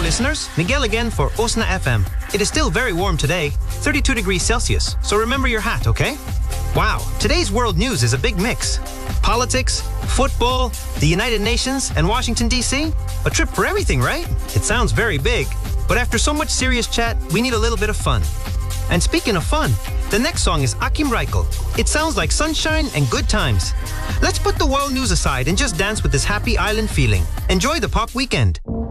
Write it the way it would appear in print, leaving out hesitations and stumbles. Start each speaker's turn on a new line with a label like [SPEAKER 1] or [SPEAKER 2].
[SPEAKER 1] listeners, Miguel again for Osna FM. It is still very warm today, 32 degrees Celsius, so remember your hat, okay? Wow, today's world news is a big mix. Politics, football, the United Nations, and Washington, D.C.? A trip for everything, right? It sounds very big, but after so much serious chat, we need a little bit of fun. And speaking of fun, the next song is Akim Reichel. It sounds like sunshine and good times. Let's put the world news aside and just dance with this happy island feeling. Enjoy the pop weekend.